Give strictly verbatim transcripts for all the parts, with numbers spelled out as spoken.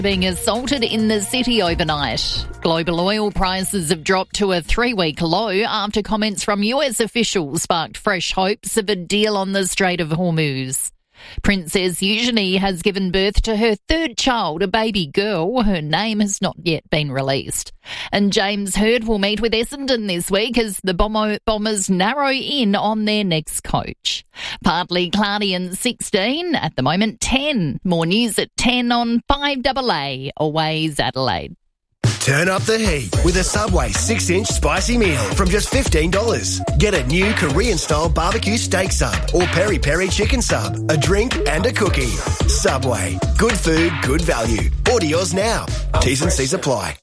Being assaulted in the city overnight. Global oil prices have dropped to a three-week low after comments from U S officials sparked fresh hopes of a deal on the Strait of Hormuz. Princess Eugenie has given birth to her third child, a baby girl. Her name has not yet been released. And James Hird will meet with Essendon this week as the Bombers narrow in on their next coach. Partly cloudy and sixteen, at the moment ten. More news at ten on five A A, always Adelaide. Turn up the heat with a Subway six-inch spicy meal from just fifteen dollars. Get a new Korean-style barbecue steak sub or peri-peri chicken sub, a drink and a cookie. Subway. Good food, good value. Order yours now. T's and C's apply.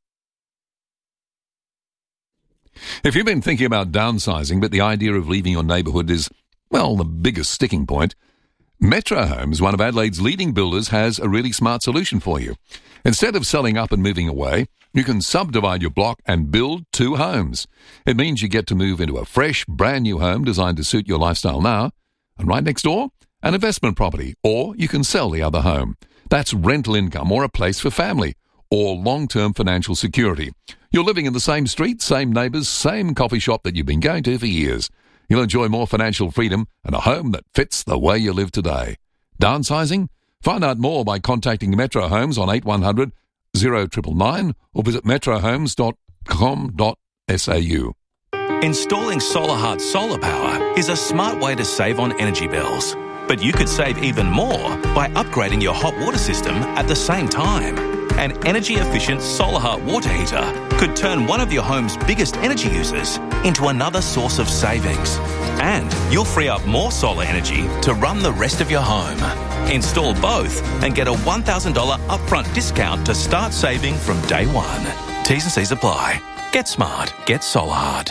If you've been thinking about downsizing, but the idea of leaving your neighbourhood is, well, the biggest sticking point, Metro Homes, one of Adelaide's leading builders, has a really smart solution for you. Instead of selling up and moving away, you can subdivide your block and build two homes. It means you get to move into a fresh, brand new home designed to suit your lifestyle now, and right next door, an investment property, or you can sell the other home. That's rental income or a place for family, or long-term financial security. You're living in the same street, same neighbours, same coffee shop that you've been going to for years. You'll enjoy more financial freedom and a home that fits the way you live today. Downsizing? Find out more by contacting Metro Homes on eight one hundred, oh nine nine nine or visit metro homes dot com dot s a u. Installing SolarHeart solar power is a smart way to save on energy bills. But you could save even more by upgrading your hot water system at the same time. An energy-efficient SolarHeart water heater could turn one of your home's biggest energy users into another source of savings. And you'll free up more solar energy to run the rest of your home. Install both and get a one thousand dollars upfront discount to start saving from day one. T's and C's apply. Get smart. Get SolarHeart.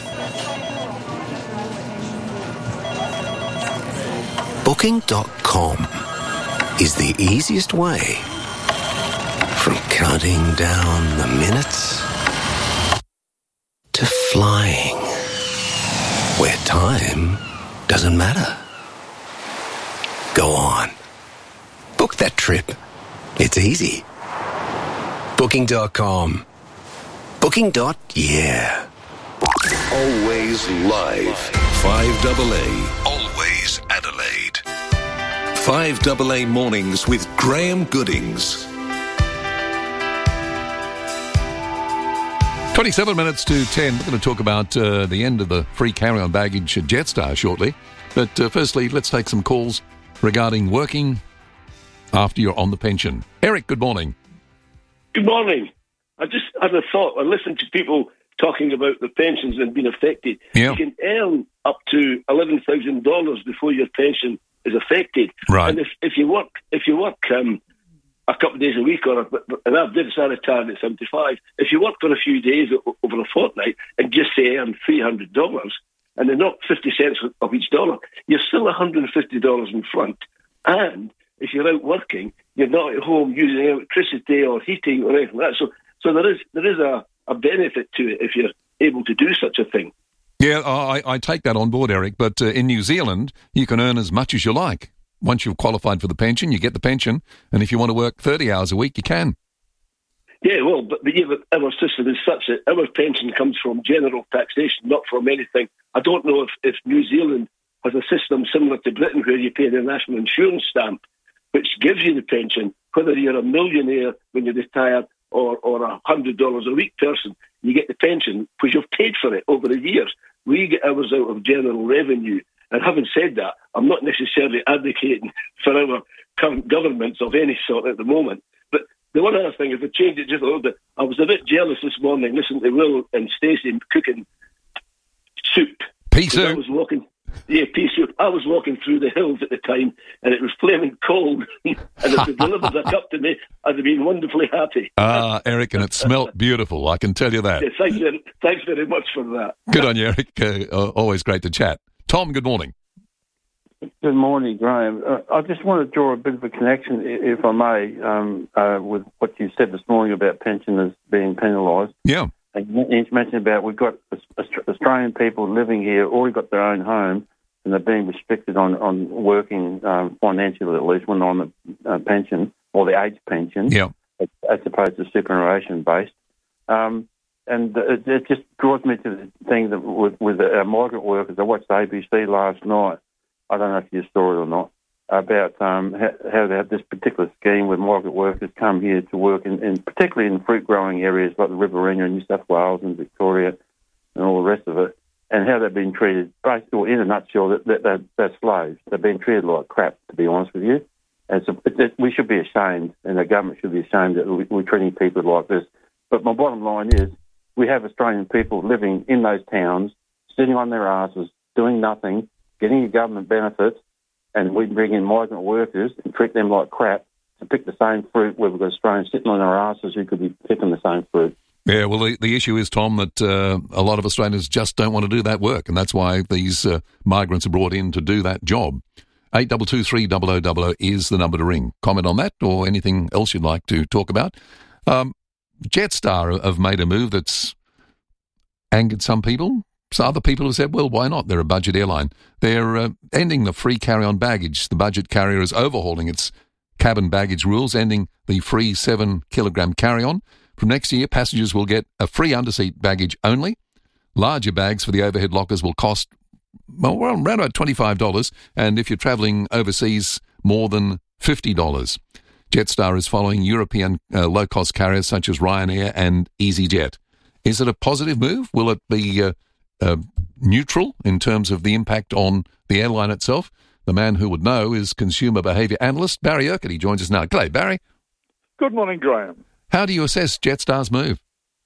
Booking dot com is the easiest way from counting down the minutes to flying where time doesn't matter. Go on. Book that trip. It's easy. Booking dot com. Booking. Yeah. Always live. five A A. Always Adelaide. five A A mornings with Graham Goodings. twenty-seven minutes to ten. We're going to talk about uh, the end of the free carry-on baggage at Jetstar shortly. But uh, firstly, let's take some calls regarding working after you're on the pension. Eric, good morning. Good morning. I just had a thought. I listened to people talking about the pensions and being affected. Yeah. You can earn up to eleven thousand dollars before your pension is affected. Right. And if, if you work, if you work um, a couple of days a week, or a, and I've did, so I retired at seventy-five. If you work for a few days over a fortnight and just say earn three hundred dollars, and they're not fifty cents of each dollar, you're still one hundred fifty dollars in front. And if you're out working, you're not at home using electricity or heating or anything like that. So, so there is there is a, a benefit to it if you're able to do such a thing. Yeah, I, I take that on board, Eric. But uh, in New Zealand, you can earn as much as you like. Once you've qualified for the pension, you get the pension. And if you want to work thirty hours a week, you can. Yeah, well, but, but yeah, but our system is such that our pension comes from general taxation, not from anything. I don't know if, if New Zealand has a system similar to Britain where you pay the national insurance stamp, which gives you the pension, whether you're a millionaire when you retire or, or a one hundred dollars a week person, you get the pension because you've paid for it over the years. We get ours out of general revenue. And having said that, I'm not necessarily advocating for our current governments of any sort at the moment. But the one other thing, if I change it just a little bit, I was a bit jealous this morning listening to Will and Stacey cooking soup. Pea soup? I was walking... Yeah, pea soup. I was walking through the hills at the time, and it was flaming cold. And if they delivered a cup to me, I'd have been wonderfully happy. Ah, Eric, and it smelt beautiful, I can tell you that. Yeah, thanks, very, thanks very much for that. Good on you, Eric. Uh, always great to chat. Tom, good morning. Good morning, Graham. Uh, I just want to draw a bit of a connection, if I may, um, uh, with what you said this morning about pensioners being penalised. Yeah. You mentioned about we've got Australian people living here, already got their own home, and they're being restricted on, on working um, financially, at least when they're on the uh, pension or the age pension. Yeah. as opposed to superannuation based. Um, and it, it just draws me to the thing that with, with our migrant workers. I watched A B C last night. I don't know if you saw it or not, about um, how, how they have this particular scheme where migrant workers come here to work, in, in particularly in fruit-growing areas like the Riverina in New South Wales and Victoria and all the rest of it, and how they've been treated, basically, in a nutshell, that, that they're, they're slaves. They've been treated like crap, to be honest with you. And so it, it, we should be ashamed, and the government should be ashamed that we, we're treating people like this. But my bottom line is, we have Australian people living in those towns, sitting on their asses, doing nothing, getting your government benefits, and we bring in migrant workers and treat them like crap to pick the same fruit where we've got Australians sitting on their asses who could be picking the same fruit. Yeah, well, the, the issue is, Tom, that uh, a lot of Australians just don't want to do that work, and that's why these uh, migrants are brought in to do that job. eight two two three zero zero zero zero is the number to ring. Comment on that or anything else you'd like to talk about. Um, Jetstar have made a move that's angered some people. So other people have said, well, why not? They're a budget airline. They're uh, ending the free carry-on baggage. The budget carrier is overhauling its cabin baggage rules, ending the free seven-kilogram carry-on. From next year, passengers will get a free underseat baggage only. Larger bags for the overhead lockers will cost, well, around about twenty-five dollars, and if you're travelling overseas, more than fifty dollars. Jetstar is following European uh, low-cost carriers such as Ryanair and EasyJet. Is it a positive move? Will it be uh, uh, neutral in terms of the impact on the airline itself? The man who would know is consumer behaviour analyst Barry Urquhart. He joins us now. G'day, Barry. Good morning, Graham. How do you assess Jetstar's move?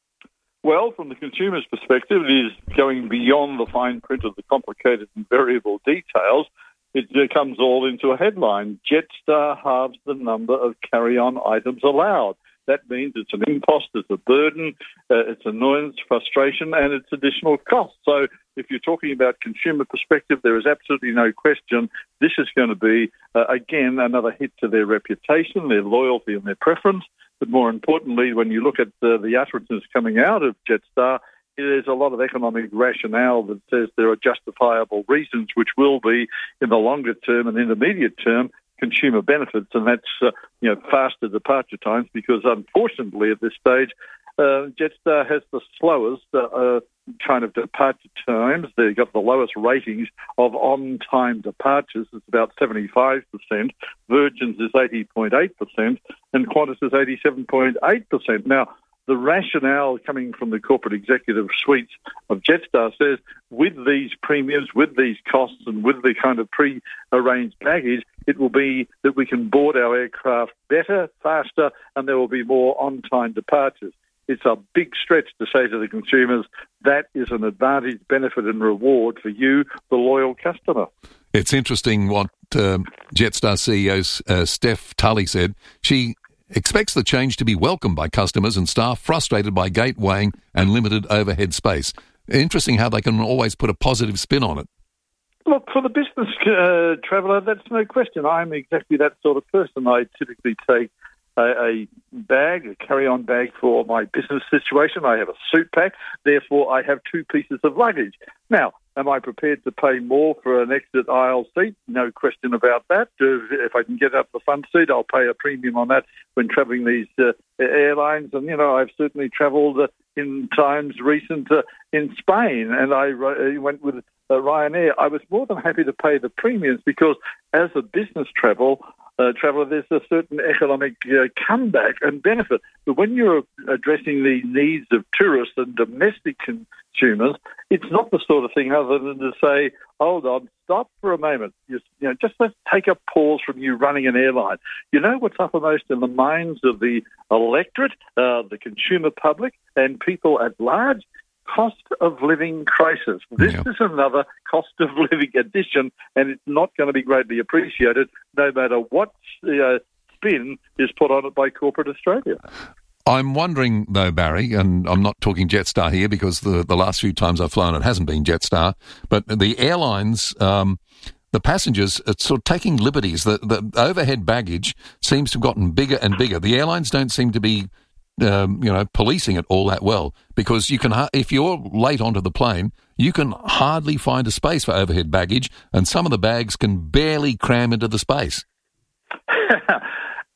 Well, from the consumer's perspective, it is going beyond the fine print of the complicated and variable details. It comes all into a headline. Jetstar halves the number of carry-on items allowed. That means it's an impost, it's a burden, uh, it's annoyance, frustration, and it's additional cost. So if you're talking about consumer perspective, there is absolutely no question this is going to be, uh, again, another hit to their reputation, their loyalty and their preference. But more importantly, when you look at uh, the utterances coming out of Jetstar, there's a lot of economic rationale that says there are justifiable reasons which will be, in the longer term and intermediate term, consumer benefits, and that's uh, you know faster departure times because, unfortunately, at this stage, uh, Jetstar has the slowest uh, uh, kind of departure times. They've got the lowest ratings of on-time departures. It's about seventy-five percent. Virgin's is eighty point eight percent, and Qantas is eighty-seven point eight percent. Now, the rationale coming from the corporate executive suites of Jetstar says with these premiums, with these costs and with the kind of pre-arranged baggage, it will be that we can board our aircraft better, faster, and there will be more on-time departures. It's a big stretch to say to the consumers that is an advantage, benefit and reward for you, the loyal customer. It's interesting what um, Jetstar C E O uh, Steph Tully said. She expects the change to be welcomed by customers and staff frustrated by gate weighing and limited overhead space. Interesting how they can always put a positive spin on it. Look, for the business uh, traveller, that's no question. I'm exactly that sort of person. I typically take a, a bag, a carry-on bag for my business situation. I have a suit pack. Therefore, I have two pieces of luggage. Now, am I prepared to pay more for an exit aisle seat? No question about that. If I can get up the front seat, I'll pay a premium on that when travelling these uh, airlines. And, you know, I've certainly travelled uh, in times recent uh, in Spain, and I uh, went with uh, Ryanair. I was more than happy to pay the premiums because as a business travel, Uh, traveller, there's a certain economic uh, comeback and benefit. But when you're addressing the needs of tourists and domestic consumers, it's not the sort of thing other than to say, hold on, stop for a moment. Just, you know, just let's take a pause from you running an airline. You know what's uppermost in the minds of the electorate, uh, the consumer public, and people at large? Cost of living crisis. This yep. is another cost of living addition, and it's not going to be greatly appreciated no matter what uh, spin is put on it by corporate Australia. I'm wondering, though, Barry, and I'm not talking Jetstar here because the, the last few times I've flown it hasn't been Jetstar, but the airlines, um, the passengers are sort of taking liberties. The, the overhead baggage seems to have gotten bigger and bigger. The airlines don't seem to be Um, you know, policing it all that well, because you can, if you're late onto the plane, you can hardly find a space for overhead baggage, and some of the bags can barely cram into the space.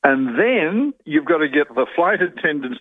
And then you've got to get the flight attendants